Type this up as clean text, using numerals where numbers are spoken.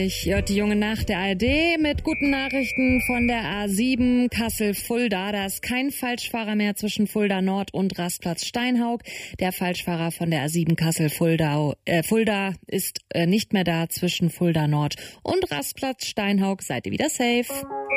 Uhr hört die junge Nacht der ARD mit guten Nachrichten von der A7 Kassel-Fulda. Da ist kein Falschfahrer mehr zwischen Fulda Nord und Rastplatz Steinhaug. Der Falschfahrer von der A7 Kassel-Fulda ist nicht mehr da zwischen Fulda Nord und Rastplatz Steinhaug. Seid ihr wieder safe?